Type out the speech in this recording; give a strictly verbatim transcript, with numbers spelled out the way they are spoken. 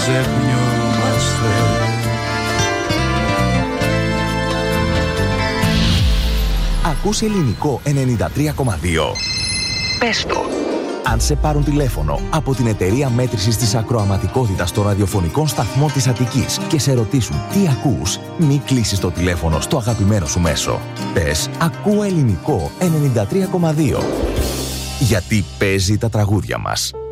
ξεχνιόμαστε. Ακούς Ελληνικό ενενήντα τρία κόμμα δύο. Πες το. Αν σε πάρουν τηλέφωνο από την εταιρεία μέτρησης της ακροαματικότητας των ραδιοφωνικών σταθμών της Αττικής και σε ρωτήσουν τι ακούς, μη κλείσεις το τηλέφωνο στο αγαπημένο σου μέσο. Πες «Ακούω Ελληνικό ενενήντα τρία κόμμα δύο». Γιατί παίζει τα τραγούδια μας.